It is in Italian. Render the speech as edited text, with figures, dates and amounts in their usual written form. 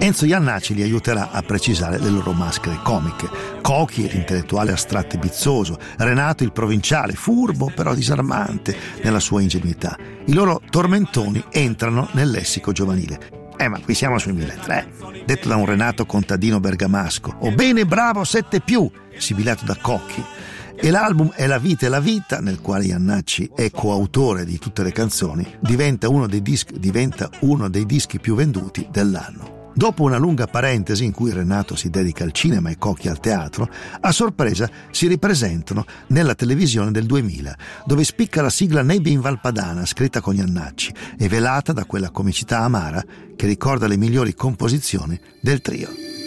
Enzo Jannacci li aiuterà a precisare le loro maschere comiche. Cochi, l'intellettuale astratto e bizzoso, Renato il provinciale, furbo però disarmante nella sua ingenuità. I loro tormentoni entrano nel lessico giovanile. Ma qui siamo sui 1300, detto da un Renato contadino bergamasco, o bene bravo 7+, sibilato da Cocchi. E l'album È la vita, nel quale Jannacci è coautore di tutte le canzoni, diventa uno dei dischi più venduti dell'anno. Dopo una lunga parentesi in cui Renato si dedica al cinema e Cocchi al teatro, a sorpresa si ripresentano nella televisione del 2000, dove spicca la sigla Nebbia in Valpadana, scritta con Jannacci e velata da quella comicità amara che ricorda le migliori composizioni del trio.